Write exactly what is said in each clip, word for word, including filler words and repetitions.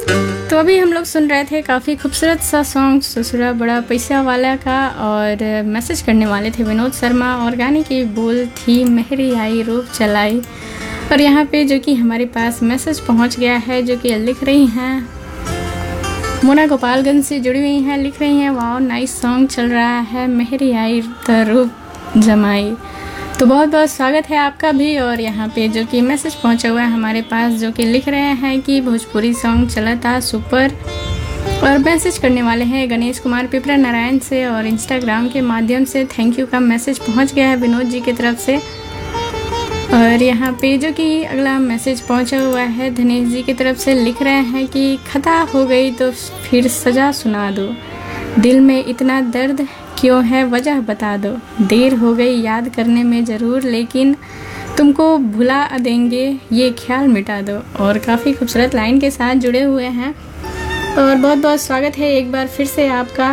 तो अभी हम लोग सुन रहे थे काफ़ी खूबसूरत सा सॉन्ग ससुरा बड़ा पैसा वाला का, और मैसेज करने वाले थे विनोद शर्मा, और गाने की बोल थी मेहरी आई रूप चलाई। और यहाँ पे जो कि हमारे पास मैसेज पहुँच गया है, जो कि लिख रही हैं मोना गोपालगंज से जुड़ी हुई हैं, लिख रही हैं वाओ नाइस सॉन्ग चल रहा है मेहरी आई त रूप जमाई। तो बहुत बहुत स्वागत है आपका भी। और यहाँ पे जो कि मैसेज पहुँचा हुआ है हमारे पास, जो कि लिख रहे हैं कि भोजपुरी सॉन्ग चला था सुपर। और मैसेज करने वाले हैं गणेश कुमार पिपरा नारायण से, और इंस्टाग्राम के माध्यम से थैंक यू का मैसेज पहुँच गया है विनोद जी की तरफ से। और यहाँ पे जो कि अगला मैसेज पहुँचा हुआ है धनेश जी की तरफ से, लिख रहे हैं कि खता हो गई तो फिर सज़ा सुना दो, दिल में इतना दर्द क्यों है वजह बता दो, देर हो गई याद करने में ज़रूर लेकिन तुमको भुला देंगे ये ख्याल मिटा दो। और काफ़ी खूबसूरत लाइन के साथ जुड़े हुए हैं, और बहुत बहुत स्वागत है एक बार फिर से आपका।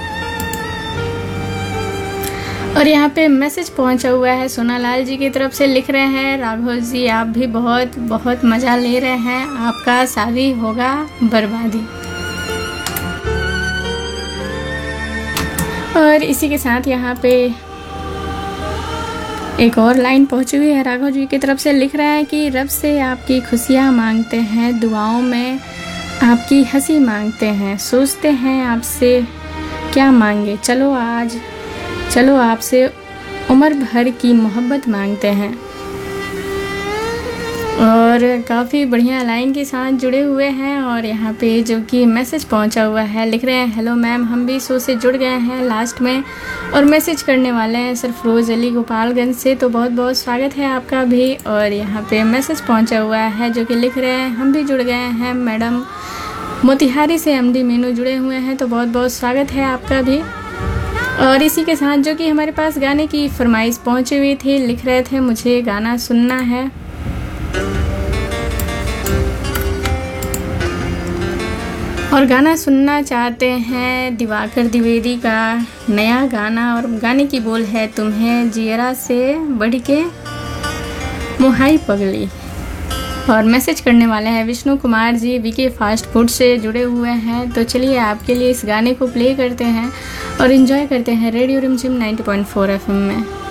और यहाँ पे मैसेज पहुँचा हुआ है सोनालाल जी की तरफ से, लिख रहे हैं राघव जी आप भी बहुत बहुत मज़ा ले रहे हैं, आपका शादी होगा बर्बादी। और इसी के साथ यहाँ पे एक और लाइन पहुँची हुई है राघव जी की तरफ से, लिख रहा है कि रब से आपकी खुशियाँ मांगते हैं, दुआओं में आपकी हंसी मांगते हैं, सोचते हैं आपसे क्या मांगे, चलो आज चलो आपसे उम्र भर की मोहब्बत मांगते हैं। और काफ़ी बढ़िया लाइन के साथ जुड़े हुए हैं। और यहाँ पे जो कि मैसेज पहुँचा हुआ है, लिख रहे हैं हेलो मैम हम भी शो से जुड़ गए हैं लास्ट में, और मैसेज करने वाले हैं सरफरोज अली गोपालगंज से, तो बहुत बहुत स्वागत है आपका भी। और यहाँ पे मैसेज पहुँचा हुआ है जो कि लिख रहे हैं हम भी जुड़ गए हैं मैडम मोतिहारी से एमडी मीनू जुड़े हुए हैं, तो बहुत बहुत स्वागत है आपका भी। और इसी के साथ जो कि हमारे पास गाने की फरमाइश पहुँची हुई थी, लिख रहे थे मुझे गाना सुनना है। और गाना सुनना चाहते हैं दिवाकर द्विवेदी का नया गाना, और गाने की बोल है तुम्हें जियरा से बढ़ के मुहाई पगली। और मैसेज करने वाले हैं Vishnu Kumar ji VK fast food से जुड़े हुए हैं, तो चलिए आपके लिए इस गाने को प्ले करते हैं और एंजॉय करते हैं रेडियो रिमझिम नाइंटी पॉइंट फोर एफएम में।